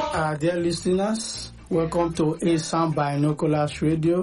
Dear listeners, welcome to ASAM Binoculars Radio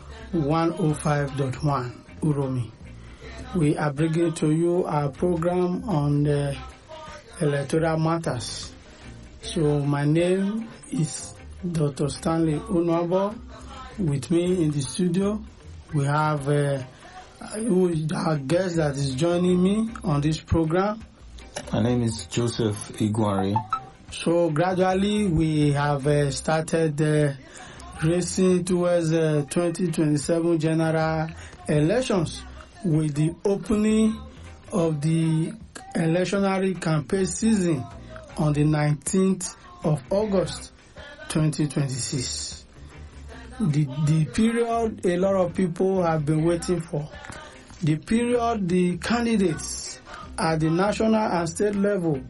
105.1 Uromi. We are bringing to you our program on the electoral matters. So my name is Dr. Stanley Unwabo. With me in the studio, we have our guest that is joining me on this program. My name is Joseph Iguari. So gradually we have started racing towards 2027 general elections with the opening of the electionary campaign season on the 19th of August 2026. The period a lot of people have been waiting for. The period the candidates at the national and state level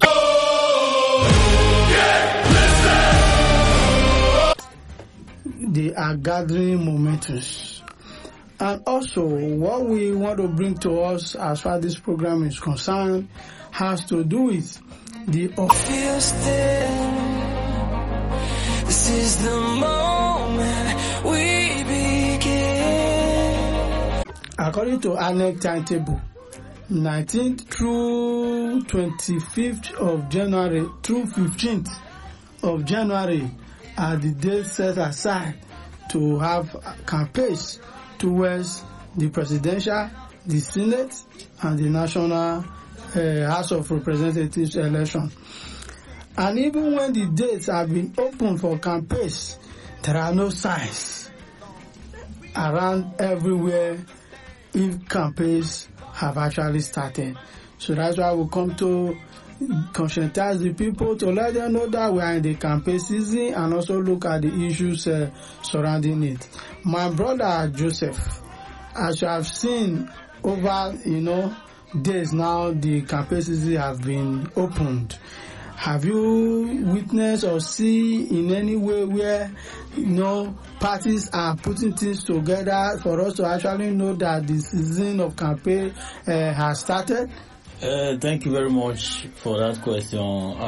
they are gathering momentum. And also, what we want to bring to us as far as this program is concerned has to do with the this is the moment we begin. According to ANEC timetable, 19th through 25th of January through 15th of January are the dates set aside to have campaigns towards the presidential, the Senate, and the National House of Representatives election. And even when the dates have been open for campaigns, there are no signs around everywhere if campaigns have actually started. So that's why we come to conscientize the people to let them know that we are in the campaign season and also look at the issues surrounding it. My brother Joseph, as you have seen over days now, the campaign season have been opened. Have you witnessed or see in any way where parties are putting things together for us to actually know that the season of campaign has started? Thank you very much for that question.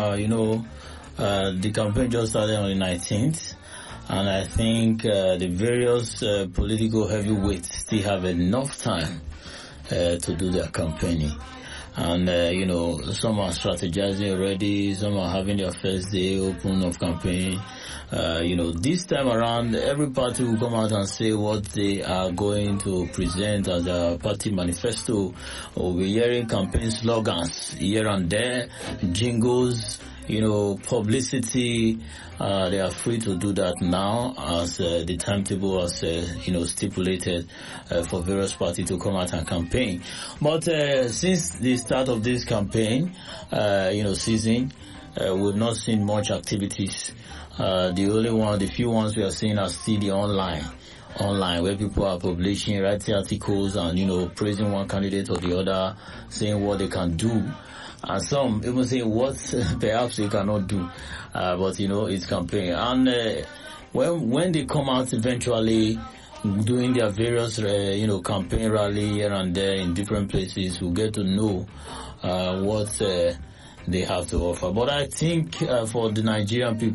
The campaign just started on the 19th, and I think the various political heavyweights still have enough time to do their campaigning. And, some are strategizing already, some are having their first day open of campaign. This time around, every party will come out and say what they are going to present as a party manifesto. We'll be hearing campaign slogans here and there, jingles, publicity. They are free to do that now as the timetable has, stipulated for various parties to come out and campaign. But since the start of this campaign, season, we've not seen much activities. The few ones we are seeing are still the online where people are publishing, writing articles and, praising one candidate or the other, saying what they can do. And some even say what perhaps they cannot do. But it's campaign. And when they come out eventually doing their various, campaign rally here and there in different places, we'll get to know what they have to offer. But I think for the Nigerian people,